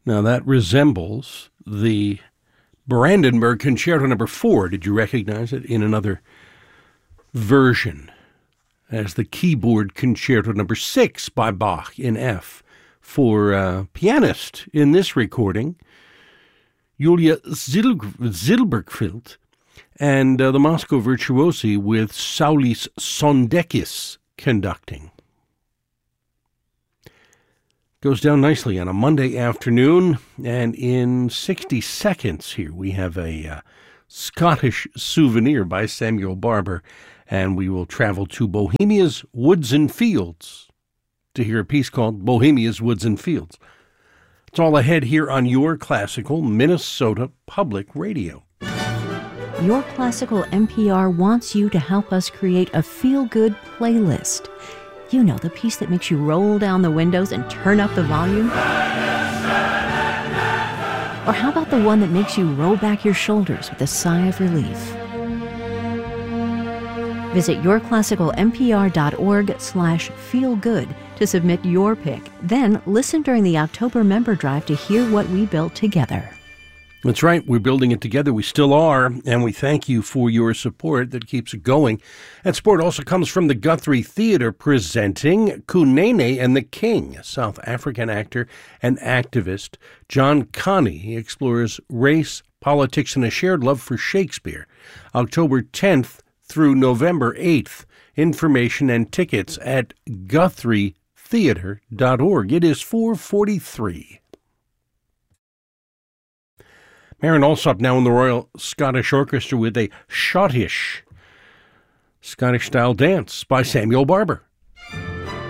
Now that resembles the Brandenburg Concerto No. 4. Did you recognize it? In another version as the Keyboard Concerto No. 6 by Bach in F for pianist in this recording, Julia Silberfeld, and the Moscow Virtuosi with Saulis Sondekis conducting. Goes down nicely on a Monday afternoon, and in 60 seconds here we have a Scottish souvenir by Samuel Barber, and we will travel to Bohemia's Woods and Fields to hear a piece called Bohemia's Woods and Fields. It's all ahead here on Your Classical Minnesota Public Radio. Your Classical NPR wants you to help us create a feel-good playlist. You know, the piece that makes you roll down the windows and turn up the volume? Or how about the one that makes you roll back your shoulders with a sigh of relief? Visit yourclassicalnpr.org/feelgood to submit your pick. Then listen during the October member drive to hear what we built together. That's right. We're building it together. We still are, and we thank you for your support that keeps it going. That support also comes from the Guthrie Theatre presenting Kunene and the King, a South African actor and activist. John Connie explores race, politics, and a shared love for Shakespeare. October 10th through November 8th. Information and tickets at GuthrieTheatre.org. It is 4:43. Marin Alsop now in the Royal Scottish Orchestra with a Schottish Scottish-style dance by Samuel Barber.